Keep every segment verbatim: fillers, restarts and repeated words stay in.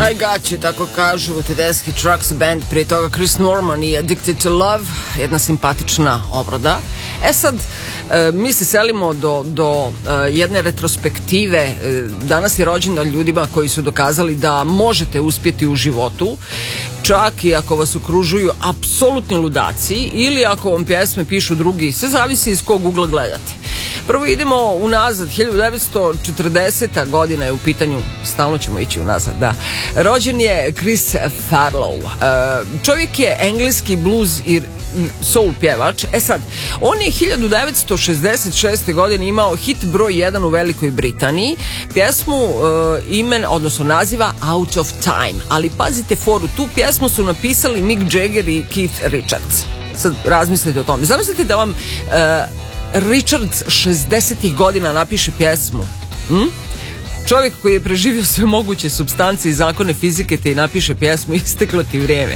I got you, tako kažu Tedeschi Trucks Band, prije toga Chris Norman i Addicted to Love, jedna simpatična obrada. E sad, mi se selimo do, do jedne retrospektive. Danas je rođendan ljudima koji su dokazali da možete uspjeti u životu, čak i ako vas okružuju apsolutni ludaci ili ako vam pjesme pišu drugi, sve zavisi iz kog ugla gledate. Prvo idemo unazad, hiljadu devetsto četrdeseta godina je u pitanju, stalno ćemo ići unazad, da. Rođen je Chris Farlow. Čovjek je engleski blues i soul pjevač. E sad, on je hiljadu devetsto šezdeset šeste godine imao hit broj jedan u Velikoj Britaniji. Pjesmu uh, imen, odnosno naziva Out of Time. Ali pazite foru, tu pjesmu su napisali Mick Jagger i Keith Richards. Sad razmislite o tome. Zamislite da vam uh, Richards šezdesetih godina napiše pjesmu. Hm? Čovjek koji je preživio sve moguće supstance i zakone fizike te i napiše pjesmu, isteklo ti vrijeme.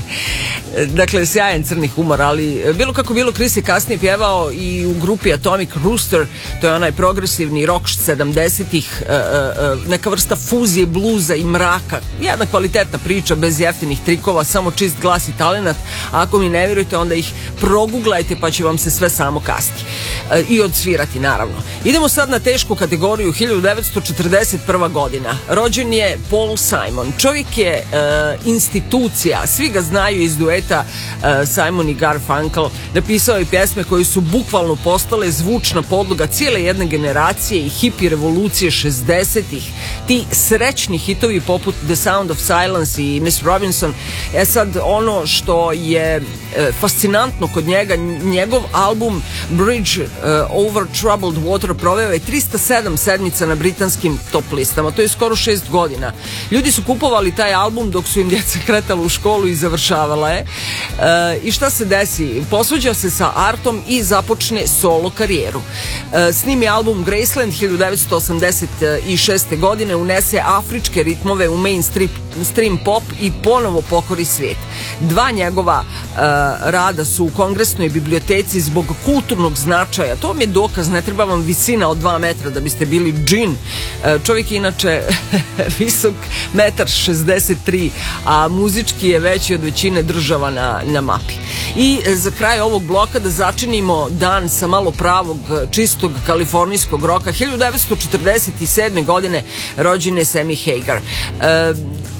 Dakle, sjajan crni humor, ali bilo kako bilo, Chris je kasnije pjevao i u grupi Atomic Rooster, to je onaj progresivni rock sedamdesetih, neka vrsta fuzije bluza i mraka, jedna kvalitetna priča bez jeftinih trikova, samo čist glas i talenat. A ako mi ne vjerujete, onda ih proguglajte pa će vam se sve samo kasti i odsvirati, naravno. Idemo sad na tešku kategoriju, hiljadu devetsto četrdeset prva godina. Rođen je Paul Simon. Čovjek je uh, institucija, svi ga znaju iz dueta uh, Simon i Garfunkel. Napisao je pjesme koje su bukvalno postale zvučna podloga cijele jedne generacije i hippie revolucije šezdesetih. Ti srećni hitovi poput The Sound of Silence i Miss Robinson. E sad, ono što je uh, fascinantno kod njega, njegov album Bridge uh, Over Troubled Water proveo je tristo sedam sedmica na britanskim top listama. To je skoro šest godina. Ljudi su kupovali taj album dok su im djeca kretala u školu i završavala je. E, I šta se desi? Posvađa se sa Artom i započne solo karijeru. E, snimi album Graceland hiljadu devetsto osamdeset šeste godine, unese afričke ritmove u mainstream pop i ponovo pokori svijet. Dva njegova e, rada su u Kongresnoj biblioteci zbog kulturnog značaja. To vam je dokaz, ne treba vam visina od dva metra da biste bili džin. E, čovjek je inače visok metar šezdeset tri, a muzički je veći od većine država na, na mapi. I za kraj ovog bloka da začinimo dan sa malo pravog, čistog kalifornijskog roka. hiljadu devetsto četrdeset sedme godine rođen je Sammy Hagar. E,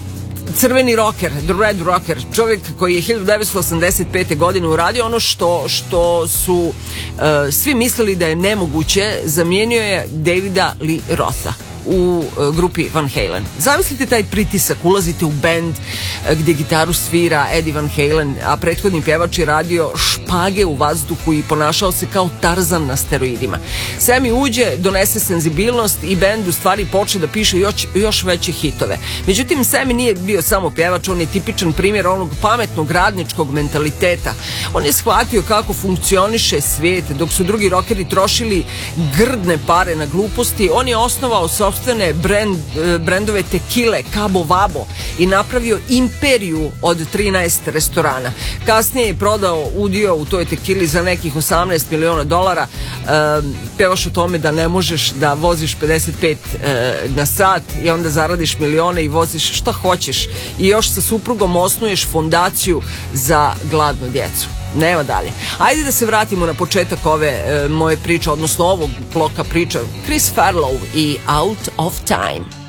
crveni rocker, The Red Rocker, čovjek koji je hiljadu devetsto osamdeset pete godine uradio ono što, što su uh, svi mislili da je nemoguće, zamijenio je Davida Lee Rotha u uh, grupi Van Halen. Zamislite taj pritisak, ulazite u bend uh, gdje gitaru svira Eddie Van Halen, a prethodni pjevač je radio špage u vazduhu i ponašao se kao Tarzan na steroidima. Sammy uđe, donese senzibilnost i bend u stvari počne da piše još, još veće hitove. Međutim, Sammy nije bio samo pjevač, on je tipičan primjer onog pametnog radničkog mentaliteta. On je shvatio kako funkcioniše svijet, dok su drugi rockeri trošili grdne pare na gluposti. On je osnovao sopstvene brand, brendove tekile, Cabo Wabo, i napravio imperiju od trinaest restorana. Kasnije je prodao udio u toj tekili za nekih osamnaest miliona dolara. E, pjevaš o tome da ne možeš da voziš pedeset pet e, na sat i onda zaradiš milione i voziš šta hoćeš i još sa suprugom osnuješ fondaciju za gladnu djecu. Nema dalje. Ajde da se vratimo na početak ove e, moje priče, odnosno ovog bloka priča. Chris Farlow i Out of Time.